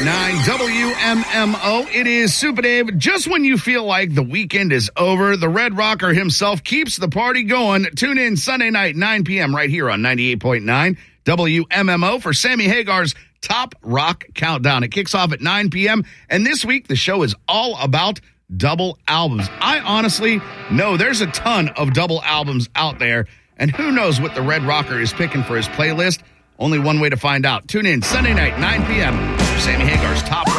WMMO. It is Super Dave. Just when you feel like the weekend is over, the Red Rocker himself keeps the party going. Tune in Sunday night, 9 p.m. right here on 98.9 WMMO for Sammy Hagar's Top Rock Countdown. It kicks off at 9 p.m. And this week, the show is all about double albums. I honestly know there's a ton of double albums out there, and who knows what the Red Rocker is picking for his playlist. Only one way to find out. Tune in Sunday night, 9 p.m. for Sammy Hagar's Top